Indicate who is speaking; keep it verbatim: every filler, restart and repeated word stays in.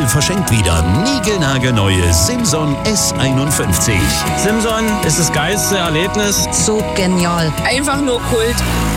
Speaker 1: verschenkt wieder niegelnagelneue Simson S einundfünfzig.
Speaker 2: Simson ist das geilste Erlebnis.
Speaker 3: So genial.
Speaker 4: Einfach nur Kult.